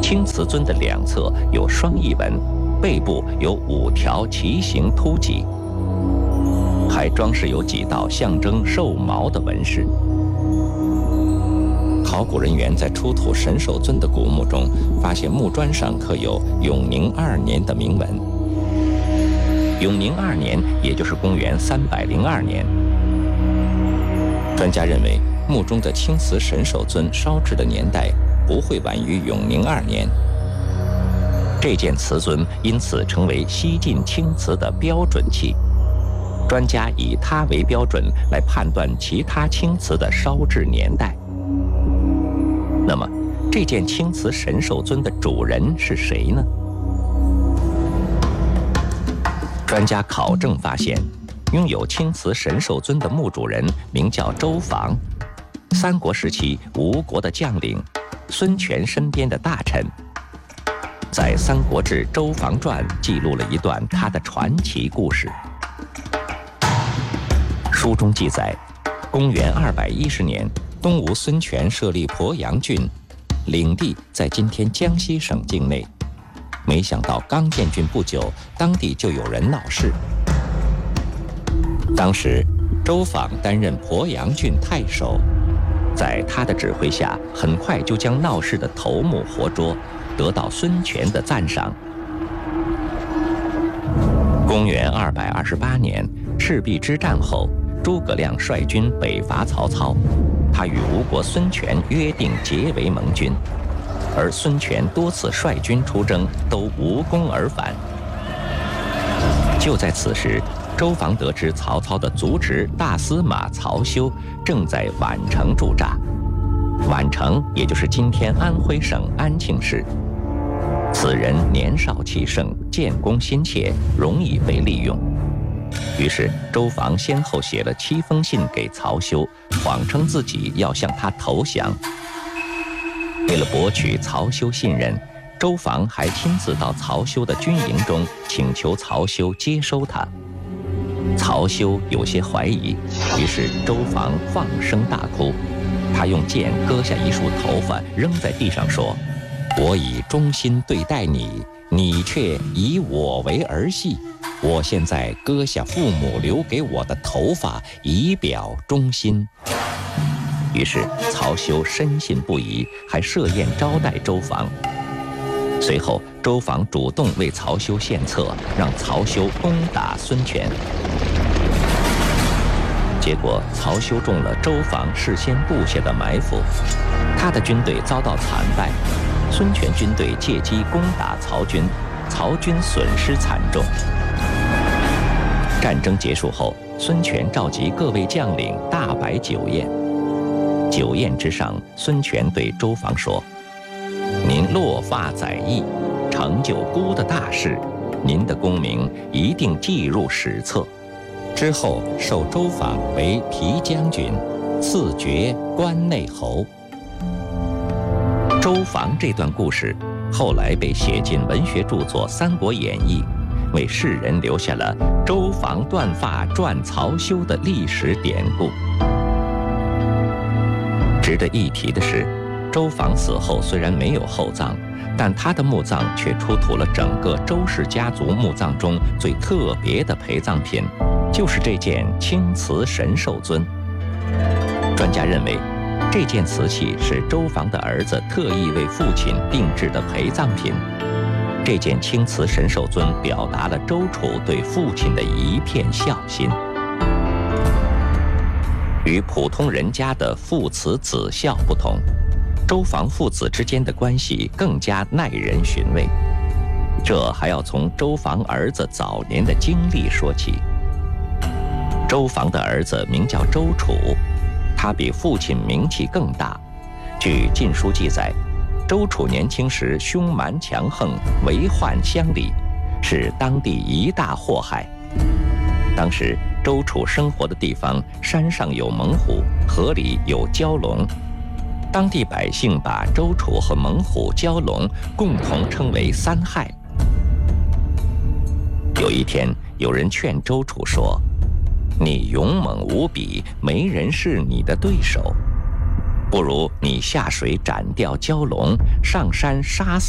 青瓷尊的两侧有双翼纹，背部有5条奇形突脊，还装饰有几道象征兽毛的纹饰。考古人员在出土神兽尊的古墓中，发现木砖上刻有永宁2年的铭文。永宁2年，也就是公元302年。专家认为，墓中的青瓷神兽尊烧制的年代不会晚于永宁2年。这件瓷尊因此成为西晋青瓷的标准器，专家以它为标准来判断其他青瓷的烧制年代。那么，这件青瓷神兽尊的主人是谁呢？专家考证发现，拥有青瓷神兽尊的墓主人名叫周防，三国时期吴国的将领，孙权身边的大臣。在《三国志·周防传》记录了一段他的传奇故事。书中记载，公元210年，东吴孙权设立鄱阳郡，领地在今天江西省境内。没想到刚建郡不久，当地就有人闹事。当时，周访担任鄱阳郡太守，在他的指挥下，很快就将闹事的头目活捉，得到孙权的赞赏。公元228年，赤壁之战后，诸葛亮率军北伐曹操，他与吴国孙权约定结为盟军，而孙权多次率军出征，都无功而返。就在此时，周防得知曹操的族侄大司马曹休正在宛城驻扎。宛城也就是今天安徽省安庆市。此人年少气盛，建功心切，容易被利用。于是周防先后写了7封信给曹休，谎称自己要向他投降。为了博取曹休信任，周防还亲自到曹休的军营中，请求曹休接收他。曹休有些怀疑，于是周防放声大哭。他用剑割下一束头发，扔在地上说：“我以忠心对待你，你却以我为儿戏。我现在割下父母留给我的头发，以表忠心。”于是曹休深信不疑，还设宴招待周防。随后，周防主动为曹休献策，让曹休攻打孙权。结果，曹休中了周防事先布下的埋伏，他的军队遭到惨败。孙权军队借机攻打曹军，曹军损失惨重。战争结束后，孙权召集各位将领大摆酒宴。酒宴之上，孙权对周防说：“您落发载义，成就孤的大事，您的功名一定记入史册。”之后授周访为皮将军，赐爵关内侯。周防这段故事后来被写进文学著作《三国演义》，为世人留下了周防断发传曹休的历史典故。值得一提的是，周防死后虽然没有厚葬，但他的墓葬却出土了整个周氏家族墓葬中最特别的陪葬品，就是这件青瓷神兽尊。专家认为，这件瓷器是周防的儿子特意为父亲定制的陪葬品。这件青瓷神兽尊表达了周楚对父亲的一片孝心。与普通人家的父慈子孝不同，周防父子之间的关系更加耐人寻味。这还要从周防儿子早年的经历说起。周防的儿子名叫周楚，他比父亲名气更大。据《晋书》记载，周楚年轻时凶蛮强横，为患乡里，是当地一大祸害。当时周楚生活的地方，山上有猛虎，河里有蛟龙。当地百姓把周楚和猛虎、蛟龙共同称为三害。有一天，有人劝周楚说：“你勇猛无比，没人是你的对手，不如你下水斩掉蛟龙，上山杀死